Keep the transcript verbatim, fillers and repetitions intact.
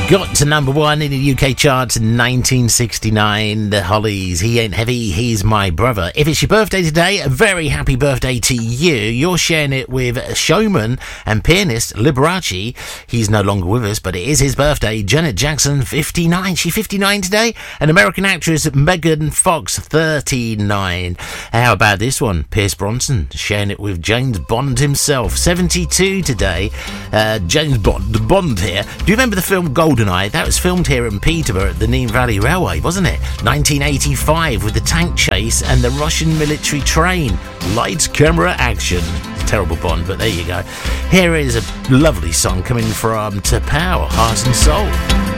Got to number one in the U K charts in nineteen sixty-nine. The Hollies, He Ain't Heavy, He's My Brother. If it's your birthday today, a very happy birthday to you. You're sharing it with showman and pianist Liberace. He's no longer with us, but it is his birthday. Janet Jackson, fifty-nine. She's fifty-nine today. And American actress Megan Fox, thirty-nine. How about this one? Pierce Bronson sharing it with James Bond himself, seventy-two today. Uh, James Bond, Bond here. Do you remember the film Goldeneye? That was filmed here in Peterborough at the Nene Valley Railway, wasn't it? nineteen eighty-five, with the tank chase and the Russian military train. Lights, camera, action. Terrible Bond, but there you go. Here is a lovely song coming from T'Pau, Heart and Soul.